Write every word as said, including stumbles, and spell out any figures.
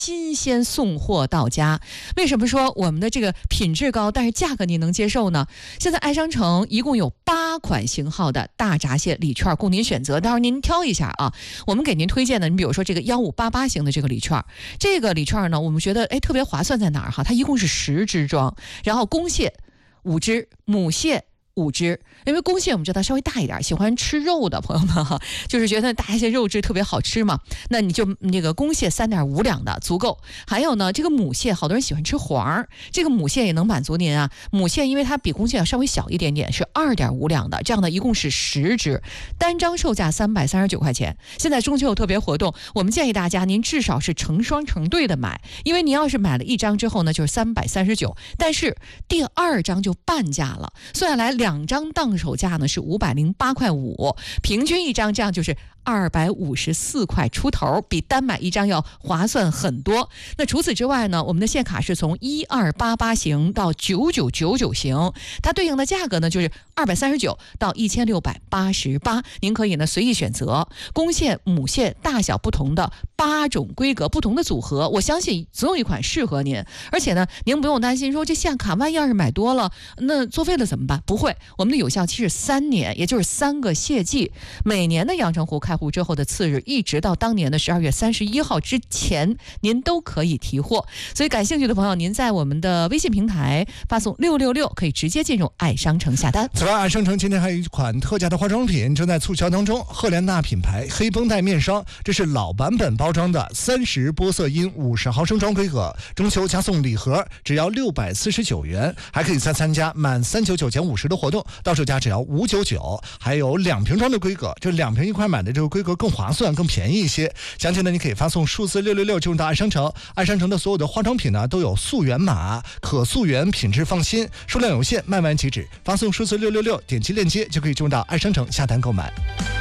新鲜送货到家。为什么说我们的这个品质高，但是价格您能接受呢？现在爱商城一共有八款型号的大闸蟹礼券供您选择，到时候您挑一下啊。我们给您推荐的，你比如说这个一五八八型的这个礼券，这个礼券呢，我们觉得哎特别划算在哪儿哈？它一共是十支装，然后公蟹五只，母蟹五只，因为公蟹我们知道稍微大一点，喜欢吃肉的朋友们哈，就是觉得大蟹肉质特别好吃嘛，那你就那个公蟹三点五两的足够。还有呢，这个母蟹好多人喜欢吃黄，这个母蟹也能满足您啊。母蟹因为它比公蟹要稍微小一点点，是二点五两的，这样的一共是十只，单张售价三百三十九块钱。现在中秋有特别活动，我们建议大家您至少是成双成对的买，因为您要是买了一张之后呢，就是三百三十九，但是第二张就半价了，算下来两张当手价呢是五百零八块五，平均一张这样就是二百五十四块出头，比单买一张要划算很多。那除此之外呢，我们的现卡是从一二八八型到九九九九型，它对应的价格呢就是二百三十九到一千六百八十八，您可以呢随意选择公蟹、母蟹大小不同的八种规格不同的组合，我相信总有一款适合您。而且呢，您不用担心说这现卡万一要是买多了，那作废了怎么办？不会，我们的有效期是三年，也就是三个蟹季，每年的阳澄湖开户之后的次日，一直到当年的十二月三十一号之前，您都可以提货。所以感兴趣的朋友，您在我们的微信平台发送六六六，可以直接进入爱商城下单。 此外，爱商城今天还有一款特价的化妆品正在促销当中，赫莲娜品牌黑绷带面霜，这是老版本包装的三十玻色因五十毫升装规格，中秋加送礼盒只要六百四十九元，还可以再参加满三九九减五十的活动，到手价只要五九九。还有两瓶装的规格，这两瓶一块买的这个规格更划算更便宜一些。详情呢，你可以发送数字六六六进入到爱商城，爱商城的所有的化妆品呢都有溯源码，可溯源，品质放心，数量有限，卖完即止。发送数字六六六，点击链接就可以进入到爱商城下单购买。